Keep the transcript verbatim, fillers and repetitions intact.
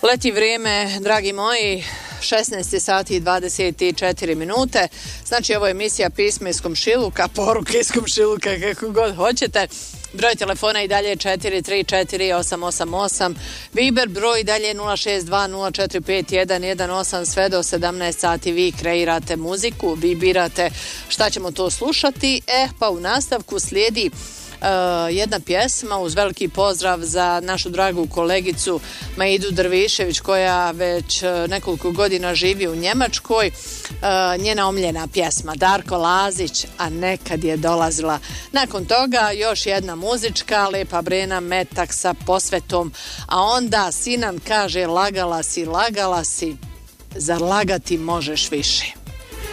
Leti vrijeme, dragi moji, šesnaest sati i dvadeset četiri minute. Znači, ovo je emisija Pismo iz komšiluka, poruke iz komšiluka, kako god hoćete. Broj telefona i dalje četiri tri četiri osam osam osam. Viber broj i dalje nula šest dva nula četiri pet jedan jedan osam. Sve do sedamnaest sati vi kreirate muziku, vi birate šta ćemo to slušati. E, pa u nastavku slijedi Uh, jedna pjesma uz veliki pozdrav za našu dragu kolegicu Maidu Drvišević, koja već uh, nekoliko godina živi u Njemačkoj. Uh, njena omiljena pjesma Darko Lazić, a nekad je dolazila. Nakon toga još jedna muzička, Lepa Brena Metak sa posvetom, a onda Sinan kaže lagala si, lagala si, zar lagati možeš više.